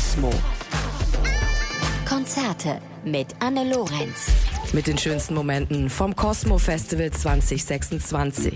Cosmo. Konzerte mit Anne Lorenz. Mit den schönsten Momenten vom Cosmo Festival 2026.